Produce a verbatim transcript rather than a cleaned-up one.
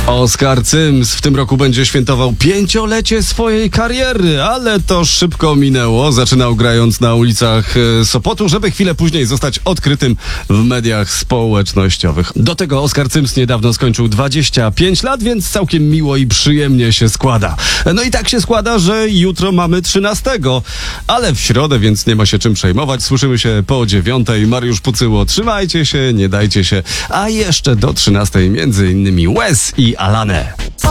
Oskar Cyms w tym roku będzie świętował pięciolecie swojej kariery, ale to szybko minęło. Zaczynał grając na ulicach Sopotu, żeby chwilę później zostać odkrytym w mediach społecznościowych. Do tego Oskar Cyms niedawno skończył dwadzieścia pięć lat, więc całkiem miło i przyjemnie się składa. No i tak się składa, że jutro mamy trzynastego, ale w środę, więc nie ma się czym przejmować. Słyszymy się po dziewiątej. Mariusz Pucyło, trzymajcie się, nie dajcie się. A jeszcze do trzynastej między innymi Łez i Alane.